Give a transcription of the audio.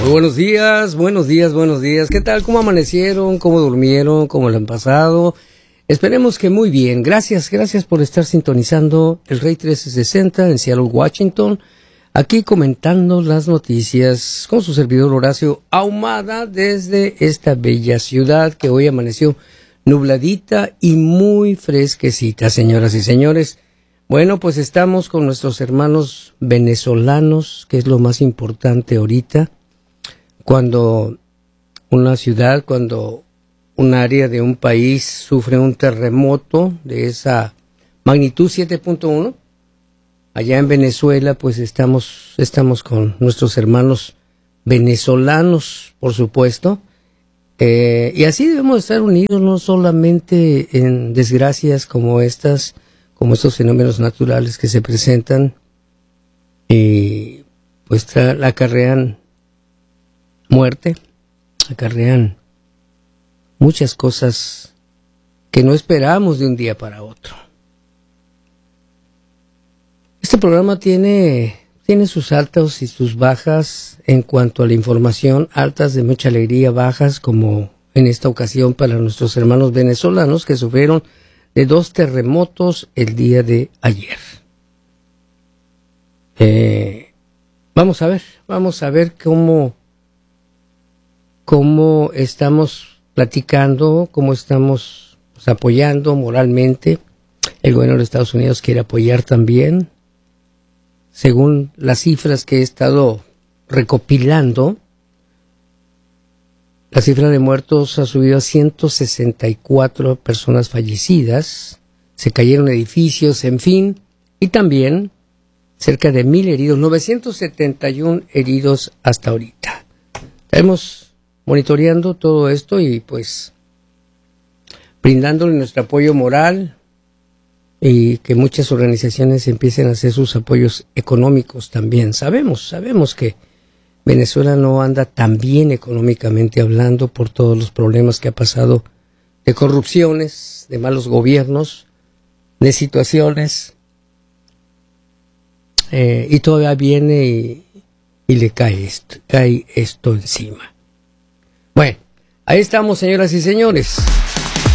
Muy buenos días, buenos días, buenos días. ¿Qué tal? ¿Cómo amanecieron? ¿Cómo durmieron? ¿Cómo lo han pasado? Esperemos que muy bien. Gracias por estar sintonizando el Rey 1360 en Seattle, Washington. Aquí comentando las noticias con su servidor Horacio Ahumada desde esta bella ciudad que hoy amaneció nubladita y muy fresquecita, señoras y señores. Bueno, pues estamos con nuestros hermanos venezolanos, que es lo más importante ahorita. Cuando una ciudad, cuando un área de un país sufre un terremoto de esa magnitud 7.1, allá en Venezuela, pues estamos con nuestros hermanos venezolanos, por supuesto, y así debemos estar unidos, no solamente en desgracias como estas, como estos fenómenos naturales que se presentan y pues acarrean muerte, acarrean muchas cosas que no esperamos de un día para otro. Este programa tiene sus altas y sus bajas en cuanto a la información, altas de mucha alegría, bajas como en esta ocasión para nuestros hermanos venezolanos que sufrieron de 2 terremotos el día de ayer. Vamos a ver cómo estamos platicando, cómo estamos apoyando moralmente. El gobierno de Estados Unidos quiere apoyar también. Según las cifras que he estado recopilando, la cifra de muertos ha subido a 164 personas fallecidas, se cayeron edificios, en fin, y también cerca de 1,000 heridos, 971 heridos hasta ahorita. Estamos monitoreando todo esto y pues brindándole nuestro apoyo moral y que muchas organizaciones empiecen a hacer sus apoyos económicos también. Sabemos que Venezuela no anda tan bien económicamente hablando por todos los problemas que ha pasado de corrupciones, de malos gobiernos, de situaciones, y todavía viene y le cae esto encima. Bueno, ahí estamos, señoras y señores.